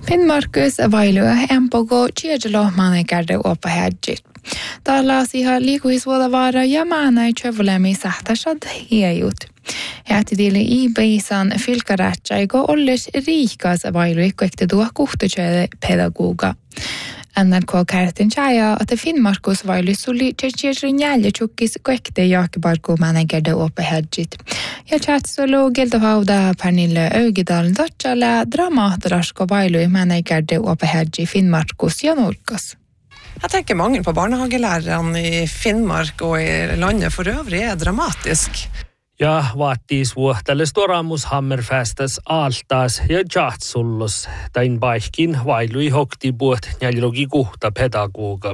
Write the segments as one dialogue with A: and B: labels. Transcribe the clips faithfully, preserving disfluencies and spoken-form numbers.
A: Finnmarkus vailua empogo chiedelo manegarde opa hedgit. Täällä siihen liikuisuudavara ja maanai tjövolemi sähtäsad hiejut. Hätidili i beisan fylkarätsäigo olles riikas vailui kuektedua kuhtutsöde pedagoga. N R K-kärtin tjäja att Finnmarkus vailui suli tjärtjärrin jäljätjukkis kuekte jakibargo manegarde opa hedgit. Ja chatsolo geldohauda Pernille Ögedalen dotsala dramatrasko vailui manegarde opa hedgit Finnmarkus ja Norkas.
B: Jeg tenker mangel på barnehagelærerne i Finnmark og i landet for øvrig er dramatisk.
C: Ja vaattis vuohtelle storamus hammerfästas altaas ja jatsullos tain paikkin vailui hokti buot njäljogi kuhta pedagoga.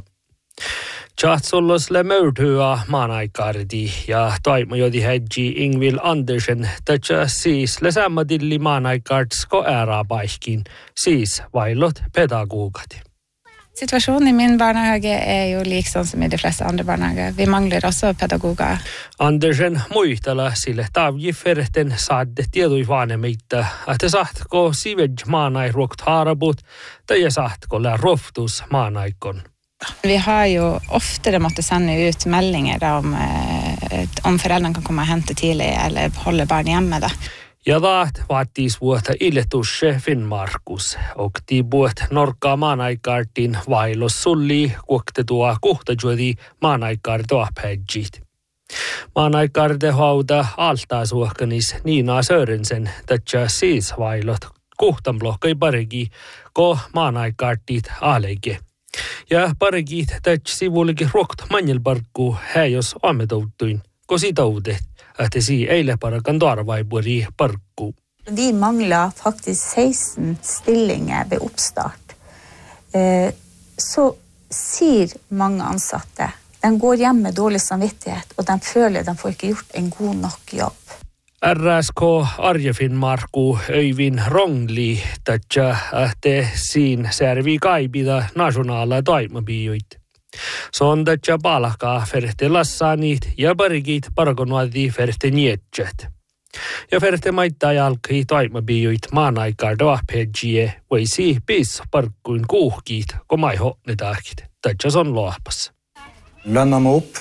C: Jatsullos le mördhyä maanaikardi ja toimojodi hedji Ingvild Andersen tätsä siis le sammadilli maanaikartsko ära paikkin, siis vailot pedagogati.
D: Situationen i min barnehage är ju liksom som i de flesta andra barnehager. Vi manglar också pedagoger.
C: Andersen muistella sille tavjiferten saadde tiedui vanhemmita, että saatko sivej maanai ruokt harabut tai saatko lä roftus maanaikon.
D: Vi har ju oftare måste sända ut meldinger om, eh, om föräldrarna kan komma och hämta tidigt eller hålla barn hemma då.
C: Ja taat vaattis vuotta illetusse Finnmarkus, okti buot norkkaa maanaikartin vailos sulli kuoktetua kuhtajuodi maanaikartoa pädjit. Maanaikarte hauda altaa suohkanis Niina Sörensen tätsä siis vailot kuhtanblokkai paregi, ko maanaikartit aalege. Ja paregit täts sivulikin ruokt manjelparkku häjos ametoutuin, ko sitoudet. Että si eile parakan darvaiburi parkku.
E: Vi mangler faktisk seksten stillinger ved oppstart. Eh, så sier mange ansatte, de går hjem med dårlig samvittighet, og de føler de får ikke gjort en god nok jobb.
C: R S K Arjefinnmarku Öyvin Rongli tätsä, että siin servi kaipida nationaala toimabijuit. Sondacha palaka ferte lassanit ja parigit paragonuadi ferte nietchet. Ja ferte maittaa jalkii toimabijuit maanaikar doapedjie voisi pis parkkuin kuuhkiit komaiho nedakit. Tätsä on lohpas.
F: Lønna må opp,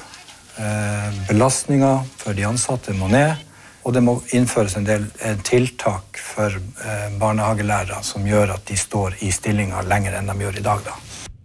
F: belastninga for de ansatte må ned, og det må innføres en del tiltak for barnehagelærere som gjør at de står i stillinga lenger enn de gjør i dag da.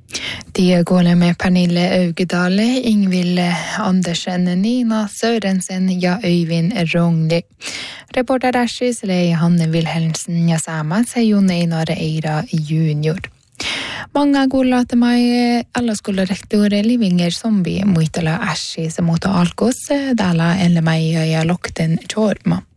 A: Det går med Pernille Ögedale, Ingvild Andersen, Nina Sörensen ja Öyvind Rongli. Reporter Ashis lei Hanne Wilhelmsen ja sama säger Einar Eira junior. Många gullate mai alla skolrektorer Livinger Zombie muitala Ashis mot alkos dala eller mai ja lokten chorma.